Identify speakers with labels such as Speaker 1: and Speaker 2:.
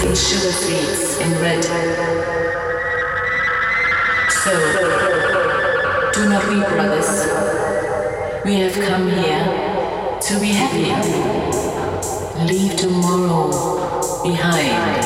Speaker 1: in sugar sweets in red. So, do not weep, brothers. We have come here to be happy. Leave tomorrow behind.